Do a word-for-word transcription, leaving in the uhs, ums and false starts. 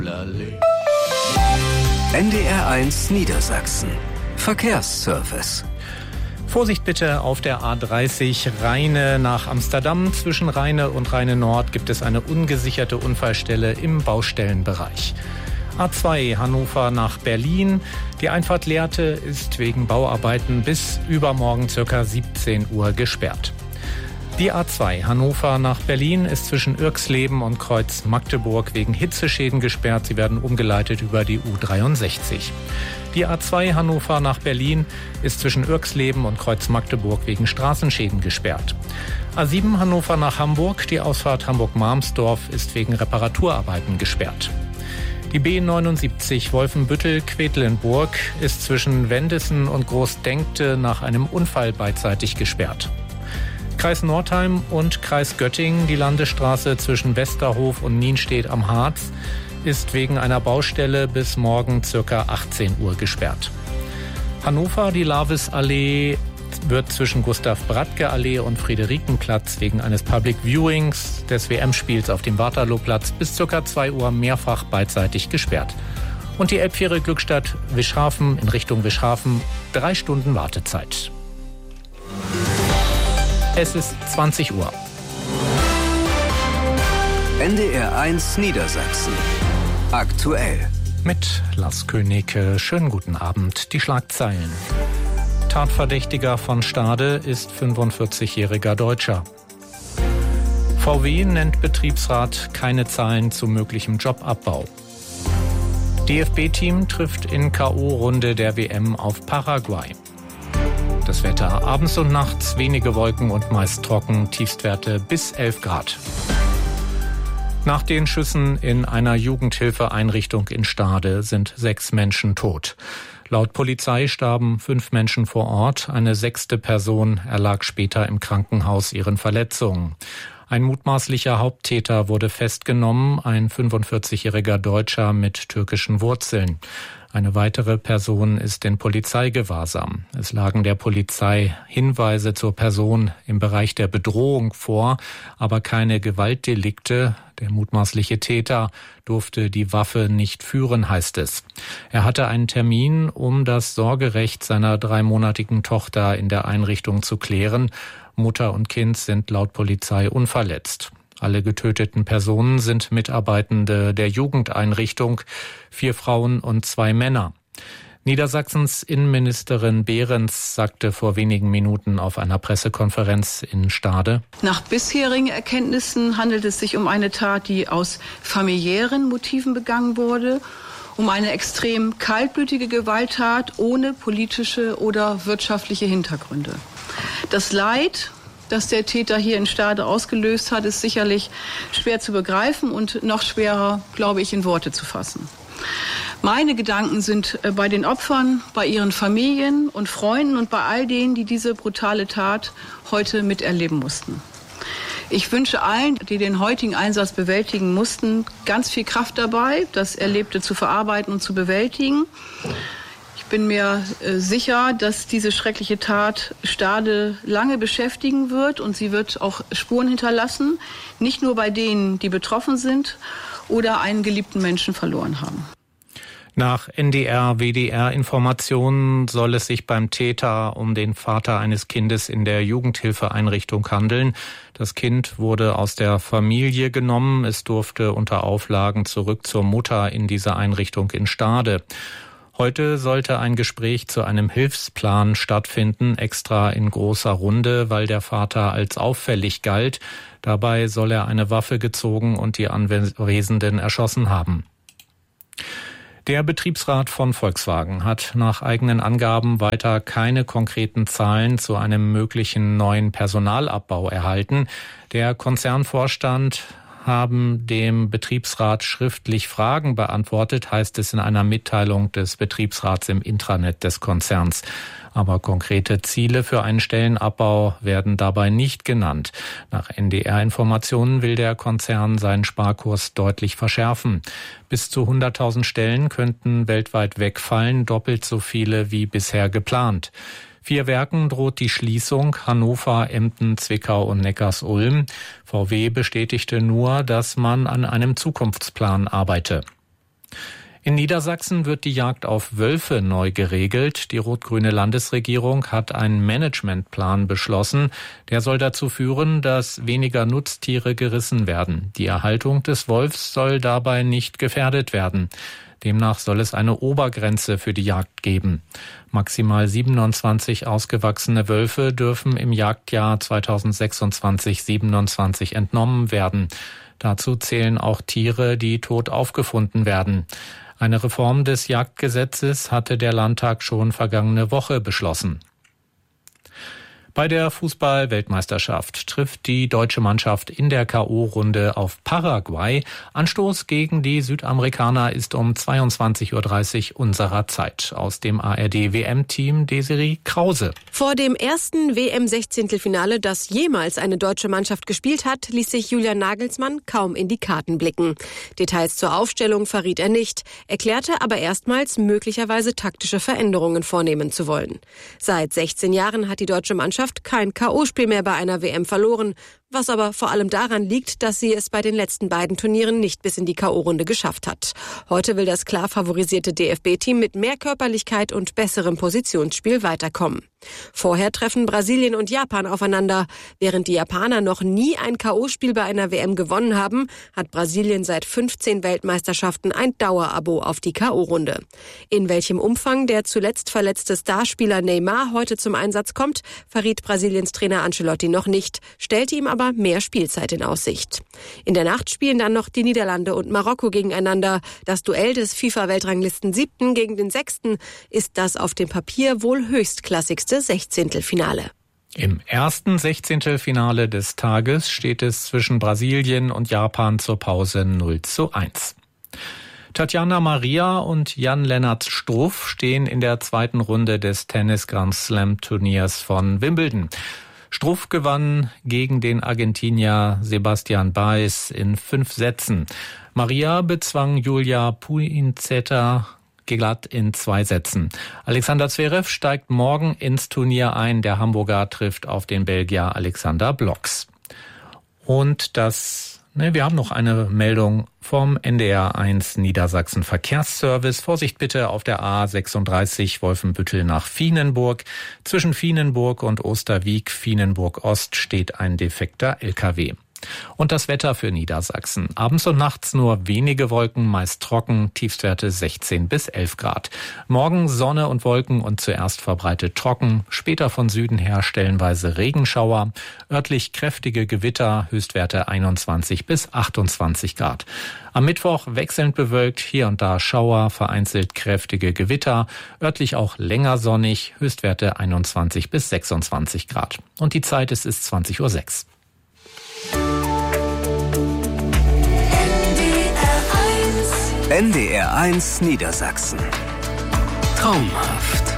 N D R eins Niedersachsen. Verkehrsservice. Vorsicht bitte auf der A dreißig Rheine nach Amsterdam. Zwischen Rheine und Rheine Nord gibt es eine ungesicherte Unfallstelle im Baustellenbereich. A zwei Hannover nach Berlin. Die Einfahrt Lehrte ist wegen Bauarbeiten bis übermorgen ca. siebzehn Uhr gesperrt. Die A zwei Hannover nach Berlin ist zwischen Irxleben und Kreuz Magdeburg wegen Hitzeschäden gesperrt. Sie werden umgeleitet über die U dreiundsechzig. Die A zwei Hannover nach Berlin ist zwischen Irxleben und Kreuz Magdeburg wegen Straßenschäden gesperrt. A sieben Hannover nach Hamburg. Die Ausfahrt Hamburg-Marmsdorf ist wegen Reparaturarbeiten gesperrt. Die B neunundsiebzig Wolfenbüttel-Quedlinburg ist zwischen Wendissen und Großdenkte nach einem Unfall beidseitig gesperrt. Kreis Nordheim und Kreis Göttingen, die Landesstraße zwischen Westerhof und Nienstedt am Harz, ist wegen einer Baustelle bis morgen ca. achtzehn Uhr gesperrt. Hannover, die Lavis-Allee wird zwischen Gustav-Bradtke-Allee und Friederikenplatz wegen eines Public Viewings des W M-Spiels auf dem Waterlooplatz bis ca. zwei Uhr mehrfach beidseitig gesperrt. Und die Elbfähre Glückstadt-Wischhafen in Richtung Wischhafen, drei Stunden Wartezeit. Es ist zwanzig Uhr. N D R eins Niedersachsen. Aktuell. Mit Lars Königke. Schönen guten Abend. Die Schlagzeilen. Tatverdächtiger von Stade ist fünfundvierzigjähriger Deutscher. V W nennt Betriebsrat keine Zahlen zu möglichem Jobabbau. D F B-Team trifft in K O-Runde der W M auf Paraguay. Das Wetter abends und nachts wenige Wolken und meist trocken, Tiefstwerte bis elf Grad. Nach den Schüssen in einer Jugendhilfeeinrichtung in Stade sind sechs Menschen tot. Laut Polizei starben fünf Menschen vor Ort. Eine sechste Person erlag später im Krankenhaus ihren Verletzungen. Ein mutmaßlicher Haupttäter wurde festgenommen, ein fünfundvierzigjähriger Deutscher mit türkischen Wurzeln. Eine weitere Person ist in Polizeigewahrsam. Es lagen der Polizei Hinweise zur Person im Bereich der Bedrohung vor, aber keine Gewaltdelikte. Der mutmaßliche Täter durfte die Waffe nicht führen, heißt es. Er hatte einen Termin, um das Sorgerecht seiner dreimonatigen Tochter in der Einrichtung zu klären. Mutter und Kind sind laut Polizei unverletzt. Alle getöteten Personen sind Mitarbeitende der Jugendeinrichtung, vier Frauen und zwei Männer. Niedersachsens Innenministerin Behrens sagte vor wenigen Minuten auf einer Pressekonferenz in Stade: Nach bisherigen Erkenntnissen handelt es sich um eine Tat, die aus familiären Motiven begangen wurde, um eine extrem kaltblütige Gewalttat ohne politische oder wirtschaftliche Hintergründe. Das Leid, das der Täter hier in Stade ausgelöst hat, ist sicherlich schwer zu begreifen und noch schwerer, glaube ich, in Worte zu fassen. Meine Gedanken sind bei den Opfern, bei ihren Familien und Freunden und bei all denen, die diese brutale Tat heute miterleben mussten. Ich wünsche allen, die den heutigen Einsatz bewältigen mussten, ganz viel Kraft dabei, das Erlebte zu verarbeiten und zu bewältigen. Ich bin mir äh, sicher, dass diese schreckliche Tat Stade lange beschäftigen wird und sie wird auch Spuren hinterlassen, nicht nur bei denen, die betroffen sind oder einen geliebten Menschen verloren haben. Nach N D R-W D R-Informationen soll es sich beim Täter um den Vater eines Kindes in der Jugendhilfeeinrichtung handeln. Das Kind wurde aus der Familie genommen. Es durfte unter Auflagen zurück zur Mutter in dieser Einrichtung in Stade. Heute sollte ein Gespräch zu einem Hilfsplan stattfinden, extra in großer Runde, weil der Vater als auffällig galt. Dabei soll er eine Waffe gezogen und die Anwesenden erschossen haben. Der Betriebsrat von Volkswagen hat nach eigenen Angaben weiter keine konkreten Zahlen zu einem möglichen neuen Personalabbau erhalten. Der Konzernvorstand haben dem Betriebsrat schriftlich Fragen beantwortet, heißt es in einer Mitteilung des Betriebsrats im Intranet des Konzerns. Aber konkrete Ziele für einen Stellenabbau werden dabei nicht genannt. Nach N D R-Informationen will der Konzern seinen Sparkurs deutlich verschärfen. Bis zu hunderttausend Stellen könnten weltweit wegfallen, doppelt so viele wie bisher geplant. Vier Werken droht die Schließung: Hannover, Emden, Zwickau und Neckarsulm. V W bestätigte nur, dass man an einem Zukunftsplan arbeite. In Niedersachsen wird die Jagd auf Wölfe neu geregelt. Die rot-grüne Landesregierung hat einen Managementplan beschlossen. Der soll dazu führen, dass weniger Nutztiere gerissen werden. Die Erhaltung des Wolfs soll dabei nicht gefährdet werden. Demnach soll es eine Obergrenze für die Jagd geben. Maximal siebenundzwanzig ausgewachsene Wölfe dürfen im Jagdjahr zweitausendsechsundzwanzig siebenundzwanzig entnommen werden. Dazu zählen auch Tiere, die tot aufgefunden werden. Eine Reform des Jagdgesetzes hatte der Landtag schon vergangene Woche beschlossen. Bei der Fußball-Weltmeisterschaft trifft die deutsche Mannschaft in der K O-Runde auf Paraguay. Anstoß gegen die Südamerikaner ist um zweiundzwanzig Uhr dreißig unserer Zeit. Aus dem A R D-W M-Team Desiree Krause. Vor dem ersten W M-Sechzehntelfinale, das jemals eine deutsche Mannschaft gespielt hat, ließ sich Julian Nagelsmann kaum in die Karten blicken. Details zur Aufstellung verriet er nicht, erklärte aber erstmals möglicherweise taktische Veränderungen vornehmen zu wollen. Seit sechzehn Jahren hat die deutsche Mannschaft kein K O-Spiel mehr bei einer W M verloren, was aber vor allem daran liegt, dass sie es bei den letzten beiden Turnieren nicht bis in die K O-Runde geschafft hat. Heute will das klar favorisierte D F B-Team mit mehr Körperlichkeit und besserem Positionsspiel weiterkommen. Vorher treffen Brasilien und Japan aufeinander. Während die Japaner noch nie ein K O-Spiel bei einer W M gewonnen haben, hat Brasilien seit fünfzehn Weltmeisterschaften ein Dauerabo auf die K O-Runde. In welchem Umfang der zuletzt verletzte Starspieler Neymar heute zum Einsatz kommt, verriet Brasiliens Trainer Ancelotti noch nicht, stellte ihm aber mehr Spielzeit in Aussicht. In der Nacht spielen dann noch die Niederlande und Marokko gegeneinander. Das Duell des FIFA-Weltranglisten Siebten gegen den Sechsten ist das auf dem Papier wohl höchstklassigste Sechzehntelfinale. Im ersten Sechzehntelfinale des Tages steht es zwischen Brasilien und Japan zur Pause null zu eins. Tatjana Maria und Jan-Lennart Struff stehen in der zweiten Runde des Tennis-Grand-Slam-Turniers von Wimbledon. Struff gewann gegen den Argentinier Sebastian Baez in fünf Sätzen. Maria bezwang Julia Puinzeta glatt in zwei Sätzen. Alexander Zverev steigt morgen ins Turnier ein. Der Hamburger trifft auf den Belgier Alexander Bloks. Und das, ne, wir haben noch eine Meldung vom N D R eins Niedersachsen Verkehrsservice. Vorsicht bitte auf der A sechsunddreißig Wolfenbüttel nach Vienenburg. Zwischen Vienenburg und Osterwieck, Vienenburg Ost, steht ein defekter L K W. Und das Wetter für Niedersachsen. Abends und nachts nur wenige Wolken, meist trocken, Tiefstwerte sechzehn bis elf Grad. Morgen Sonne und Wolken und zuerst verbreitet trocken, später von Süden her stellenweise Regenschauer, örtlich kräftige Gewitter, Höchstwerte einundzwanzig bis achtundzwanzig Grad. Am Mittwoch wechselnd bewölkt, hier und da Schauer, vereinzelt kräftige Gewitter, örtlich auch länger sonnig, Höchstwerte einundzwanzig bis sechsundzwanzig Grad. Und die Zeit ist, ist zwanzig Uhr sechs. N D R eins Niedersachsen. Traumhaft.